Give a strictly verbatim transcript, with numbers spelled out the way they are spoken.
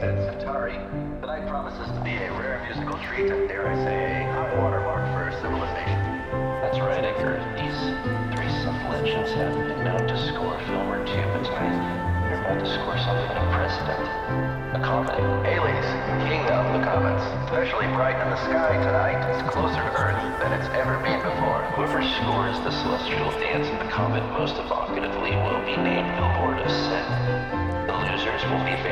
said Centauri. Tonight promises to be a rare musical treat and, dare I say, a high watermark for civilization. That's right, Edgar. These three self-legends have been known to score a film or two, but tonight they're about to score something unprecedented. A comet. Halley's king of the comets. Especially bright in the sky tonight. It's closer to Earth than it's ever been before. Whoever scores the celestial dance of the comet most evocatively will be named the Lord of Sin. The losers will be